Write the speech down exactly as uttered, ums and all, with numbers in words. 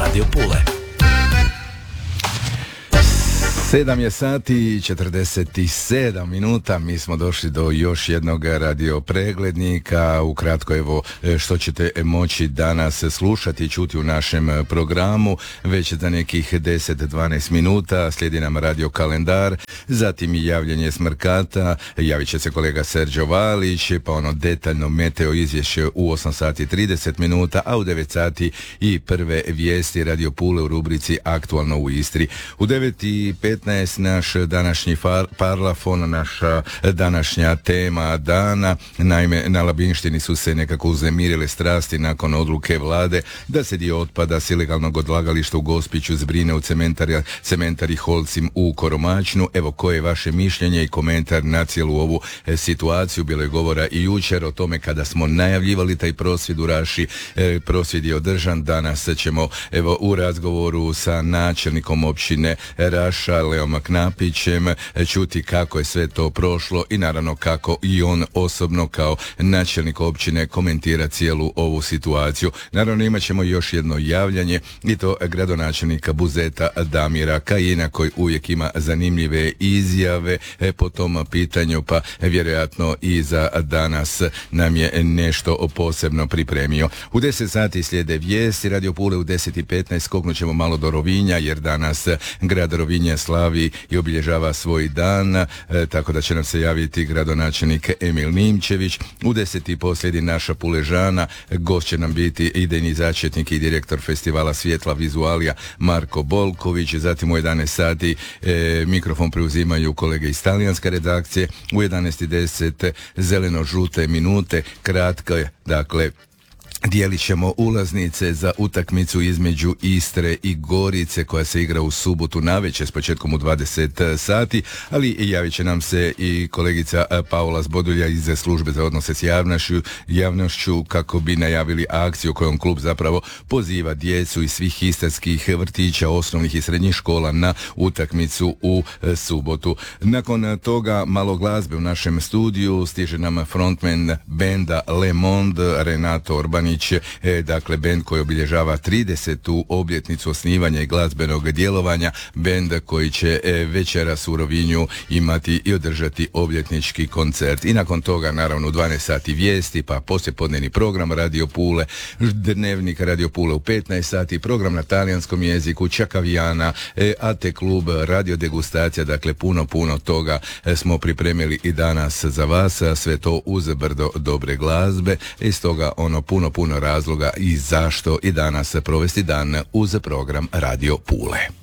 Radio Pule. Sedam je sati i četrdeset sedam minuta, mi smo došli do još jednog radio preglednika. Ukratko, evo što ćete moći danas slušati i čuti u našem programu. Već za nekih deset do dvanaest minuta slijedi nam radio kalendar, zatim i javljanje smrkata, javit će se kolega Serđo Valić, pa ono detaljno meteo izvješće u osam sati i trideset minuta, a u devet sati i prve vijesti Radio Pule u rubrici Aktualno u Istri. U devet i petnaest naš današnji far, parlafon, naša današnja tema dana. Naime, na Labinštini su se nekako uznemirile strasti nakon odluke vlade da se dio otpada s ilegalnog odlagališta u Gospiću zbrine u cementari, cementari Holcim u Koromačnu. Evo, koje je vaše mišljenje i komentar na cijelu ovu e, situaciju? Bilo je govora i jučer o tome kada smo najavljivali taj prosvjed u Raši. E, prosvjed je održan. Danas ćemo evo u razgovoru sa načelnikom općine Raša Leom Knapićem čuti kako je sve to prošlo i naravno kako i on osobno kao načelnik općine komentira cijelu ovu situaciju. Naravno imat ćemo još jedno javljanje i to gradonačelnika Buzeta Damira Kajina, koji uvijek ima zanimljive izjave po tom pitanju, pa vjerojatno i za danas nam je nešto posebno pripremio. U deset sati slijede vijesti Radio Pule, u deset i petnaest skoknut ćemo malo do Rovinja jer danas grad Rovinja slavi i obilježava svoj dan, e, tako da će nam se javiti gradonačelnik Emil Nimčević. U deset i po slijedi naša Puležana, gost će nam biti idejni začetnik i direktor festivala Svjetla vizualija Marko Bolković. Zatim u jedanaest sati e, mikrofon preuzimaju kolege iz talijanske redakcije. U jedanaest i deset zeleno-žute minute, kratko, dakle dijelit ćemo ulaznice za utakmicu između Istre i Gorice koja se igra u subotu navečer s početkom u dvadeset sati, ali javit će nam se i kolegica Paula Zbodulja iz službe za odnose s javnošću, javnošću kako bi najavili akciju kojom klub zapravo poziva djecu iz svih istarskih vrtića, osnovnih i srednjih škola na utakmicu u subotu. Nakon toga malo glazbe u našem studiju, stiže nam frontman benda Le Monde Renato Orbani. E, dakle, bend koji obilježava tridesetu obljetnicu osnivanja i glazbenog djelovanja, bend koji će e, večeras u Rovinju imati i održati obljetnički koncert. I nakon toga, naravno, u dvanaest sati vijesti, pa poslijepodnevni program Radio Pule, dnevnik Radio Pule u petnaest sati, program na talijanskom jeziku, Čakavijana, e, A T klub, radio degustacija, dakle puno, puno toga e, smo pripremili i danas za vas, sve to uz brdo dobre glazbe, i stoga ono puno, puno razloga i zašto i danas provesti dan uz program Radio Pule.